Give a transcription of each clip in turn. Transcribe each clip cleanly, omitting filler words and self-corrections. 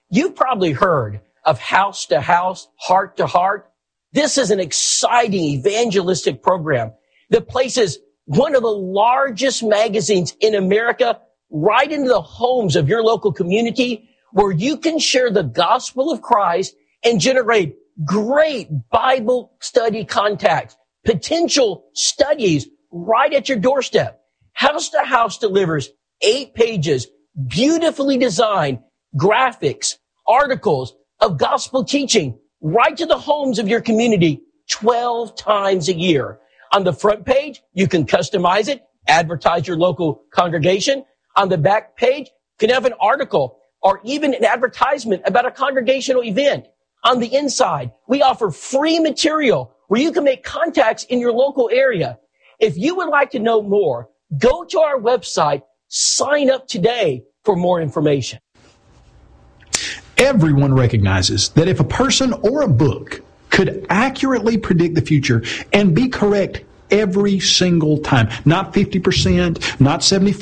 You've probably heard of House to House, Heart to Heart. This is an exciting evangelistic program that places one of the largest magazines in America right into the homes of your local community, where you can share the gospel of Christ and generate great Bible study contacts, potential studies right at your doorstep. House to House delivers 8 pages, beautifully designed graphics, articles of gospel teaching right to the homes of your community 12 times a year. On the front page, you can customize it, advertise your local congregation. On the back page, you can have an article or even an advertisement about a congregational event. On the inside, we offer free material where you can make contacts in your local area. If you would like to know more, go to our website, sign up today for more information. Everyone recognizes that if a person or a book could accurately predict the future and be correct every single time, not 50%, not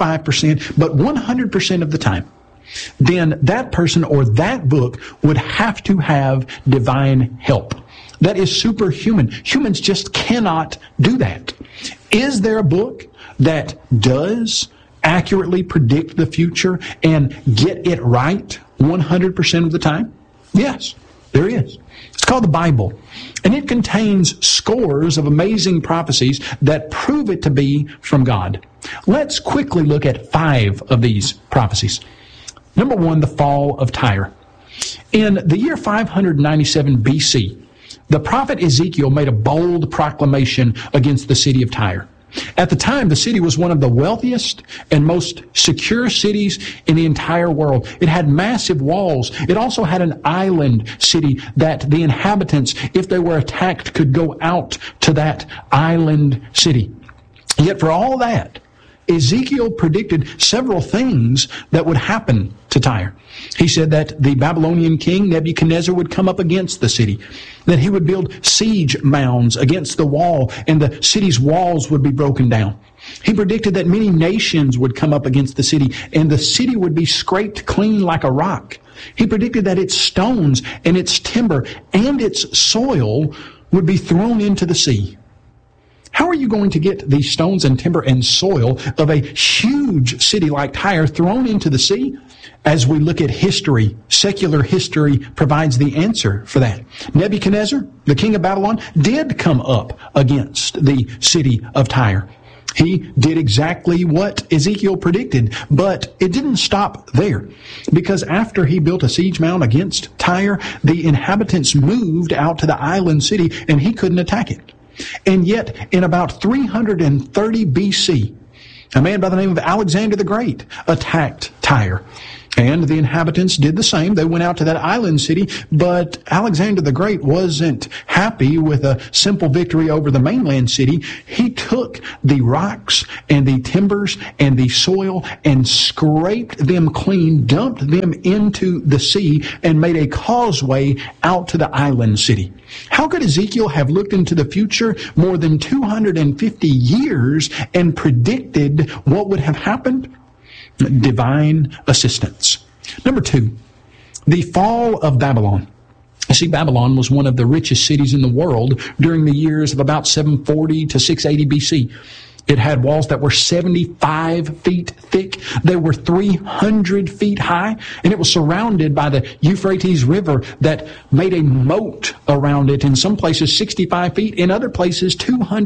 75%, but 100% of the time, then that person or that book would have to have divine help. That is superhuman. Humans just cannot do that. Is there a book that does accurately predict the future and get it right 100% of the time? Yes, there is. It's called the Bible, and it contains scores of amazing prophecies that prove it to be from God. Let's quickly look at 5 of these prophecies. Number 1, the fall of Tyre. In the year 597 BC, the prophet Ezekiel made a bold proclamation against the city of Tyre. At the time, the city was one of the wealthiest and most secure cities in the entire world. It had massive walls. It also had an island city that the inhabitants, if they were attacked, could go out to that island city. Yet for all that, Ezekiel predicted several things that would happen to Tyre. He said that the Babylonian king Nebuchadnezzar would come up against the city, that he would build siege mounds against the wall, and the city's walls would be broken down. He predicted that many nations would come up against the city, and the city would be scraped clean like a rock. He predicted that its stones and its timber and its soil would be thrown into the sea. How are you going to get these stones and timber and soil of a huge city like Tyre thrown into the sea? As we look at history, secular history provides the answer for that. Nebuchadnezzar, the king of Babylon, did come up against the city of Tyre. He did exactly what Ezekiel predicted, but it didn't stop there. Because after he built a siege mound against Tyre, the inhabitants moved out to the island city and he couldn't attack it. And yet, in about 330 BC, a man by the name of Alexander the Great attacked Tyre. And the inhabitants did the same. They went out to that island city, but Alexander the Great wasn't happy with a simple victory over the mainland city. He took the rocks and the timbers and the soil and scraped them clean, dumped them into the sea, and made a causeway out to the island city. How could Ezekiel have looked into the future more than 250 years and predicted what would have happened? Divine assistance. Number 2, the fall of Babylon. You see, Babylon was one of the richest cities in the world during the years of about 740 to 680 BC. It had walls that were 75 feet thick. They were 300 feet high, and it was surrounded by the Euphrates River that made a moat around it, in some places 65 feet, in other places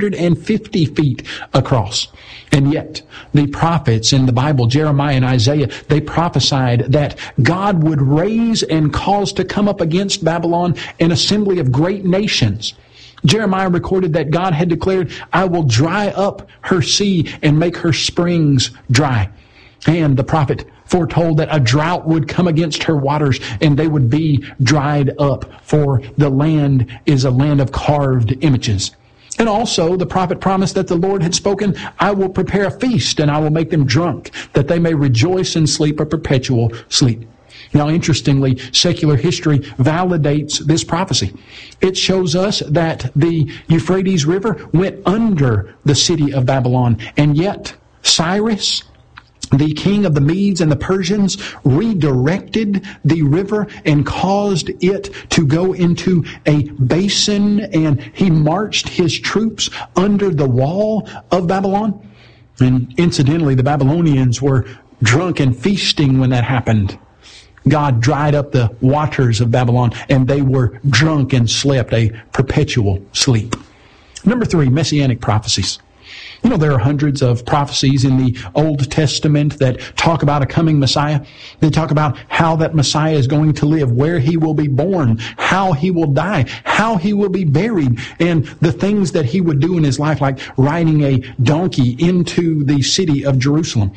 250 feet across. And yet, the prophets in the Bible, Jeremiah and Isaiah, they prophesied that God would raise and cause to come up against Babylon an assembly of great nations. Jeremiah recorded that God had declared, "I will dry up her sea and make her springs dry." And the prophet foretold that a drought would come against her waters and they would be dried up, for the land is a land of carved images. And also the prophet promised that the Lord had spoken, "I will prepare a feast and I will make them drunk, that they may rejoice and sleep a perpetual sleep." Now, interestingly, secular history validates this prophecy. It shows us that the Euphrates River went under the city of Babylon, and yet Cyrus the king of the Medes and the Persians redirected the river and caused it to go into a basin, and he marched his troops under the wall of Babylon. And incidentally, the Babylonians were drunk and feasting when that happened. God dried up the waters of Babylon, and they were drunk and slept a perpetual sleep. Number 3, messianic prophecies. You know, there are hundreds of prophecies in the Old Testament that talk about a coming Messiah. They talk about how that Messiah is going to live, where he will be born, how he will die, how he will be buried, and the things that he would do in his life, like riding a donkey into the city of Jerusalem.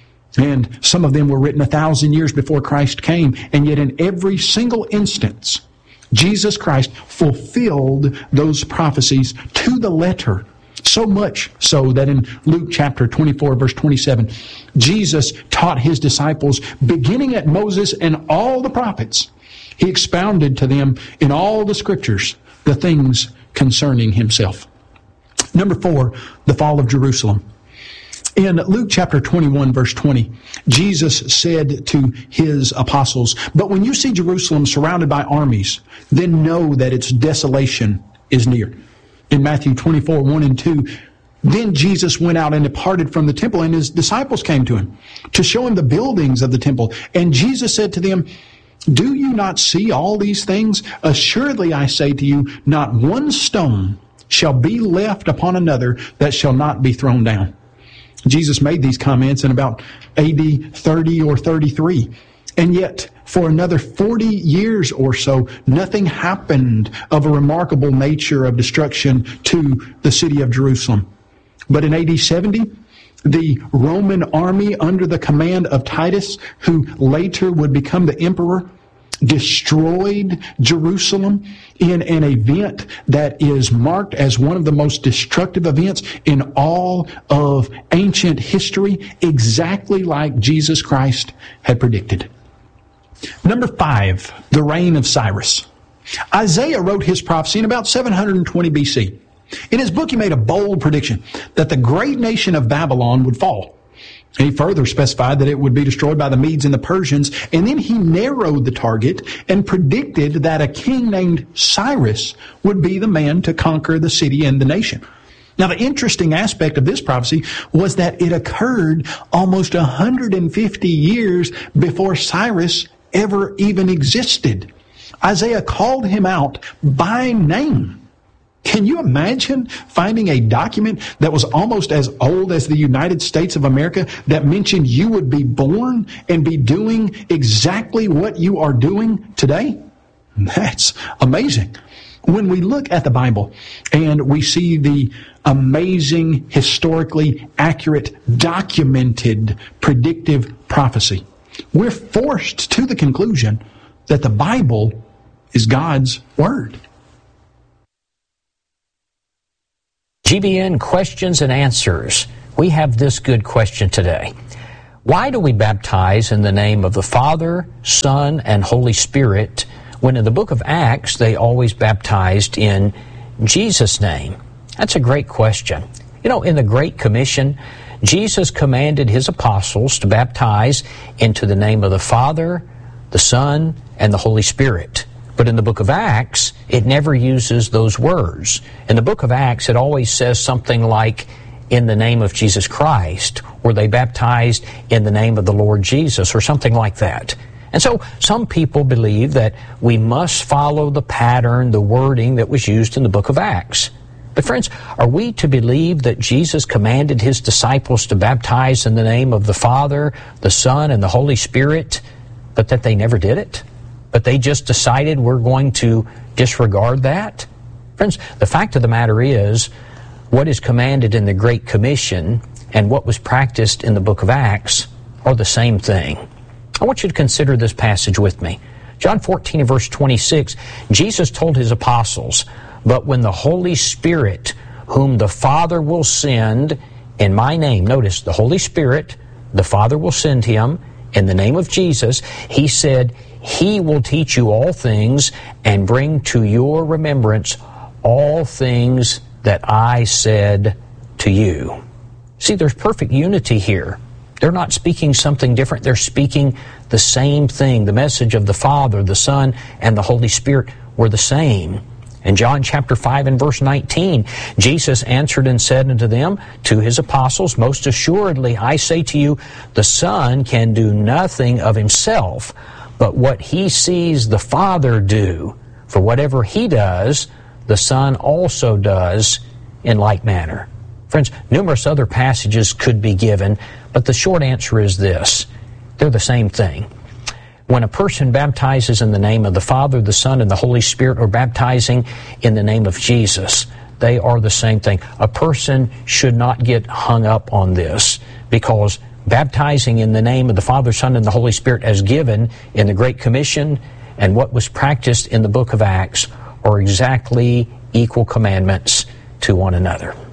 And some of them were written 1,000 years before Christ came, and yet in every single instance, Jesus Christ fulfilled those prophecies to the letter. So much so that in Luke chapter 24, verse 27, Jesus taught his disciples, beginning at Moses and all the prophets, he expounded to them in all the scriptures the things concerning himself. Number 4, the fall of Jerusalem. In Luke chapter 21, verse 20, Jesus said to his apostles, "But when you see Jerusalem surrounded by armies, then know that its desolation is near." In Matthew 24, 1 and 2, then Jesus went out and departed from the temple, and his disciples came to him to show him the buildings of the temple. And Jesus said to them, "Do you not see all these things? Assuredly I say to you, not one stone shall be left upon another that shall not be thrown down." Jesus made these comments in about AD 30 or 33. And yet, for another 40 years or so, nothing happened of a remarkable nature of destruction to the city of Jerusalem. But in AD 70, the Roman army under the command of Titus, who later would become the emperor, destroyed Jerusalem in an event that is marked as one of the most destructive events in all of ancient history, exactly like Jesus Christ had predicted. Number 5, the reign of Cyrus. Isaiah wrote his prophecy in about 720 BC. In his book, he made a bold prediction that the great nation of Babylon would fall. He further specified that it would be destroyed by the Medes and the Persians, and then he narrowed the target and predicted that a king named Cyrus would be the man to conquer the city and the nation. Now, the interesting aspect of this prophecy was that it occurred almost 150 years before Cyrus ever even existed. Isaiah called him out by name. Can you imagine finding a document that was almost as old as the United States of America that mentioned you would be born and be doing exactly what you are doing today? That's amazing. When we look at the Bible and we see the amazing, historically accurate, documented, predictive prophecy, we're forced to the conclusion that the Bible is God's Word. GBN Questions and Answers. We have this good question today. Why do we baptize in the name of the Father, Son, and Holy Spirit when in the book of Acts they always baptized in Jesus' name? That's a great question. You know, in the Great Commission, Jesus commanded his apostles to baptize into the name of the Father, the Son, and the Holy Spirit. But in the book of Acts, it never uses those words. In the book of Acts, it always says something like, in the name of Jesus Christ, or they baptized in the name of the Lord Jesus, or something like that. And so some people believe that we must follow the pattern, the wording that was used in the book of Acts. But friends, are we to believe that Jesus commanded his disciples to baptize in the name of the Father, the Son, and the Holy Spirit, but that they never did it? But they just decided we're going to disregard that? Friends, the fact of the matter is, what is commanded in the Great Commission and what was practiced in the book of Acts are the same thing. I want you to consider this passage with me. John 14 and verse 26, Jesus told his apostles, "But when the Holy Spirit, whom the Father will send in my name," notice, the Holy Spirit, the Father will send him in the name of Jesus, he said, "He will teach you all things and bring to your remembrance all things that I said to you." See, there's perfect unity here. They're not speaking something different. They're speaking the same thing. The message of the Father, the Son, and the Holy Spirit were the same. In John chapter 5 and verse 19, Jesus answered and said unto them, to his apostles, most assuredly I say to you, the Son can do nothing of himself, but what he sees the Father do. For whatever he does, the Son also does in like manner. Friends, numerous other passages could be given, but the short answer is this. They're the same thing. When a person baptizes in the name of the Father, the Son, and the Holy Spirit, or baptizing in the name of Jesus, they are the same thing. A person should not get hung up on this, because baptizing in the name of the Father, Son, and the Holy Spirit as given in the Great Commission and what was practiced in the book of Acts are exactly equal commandments to one another.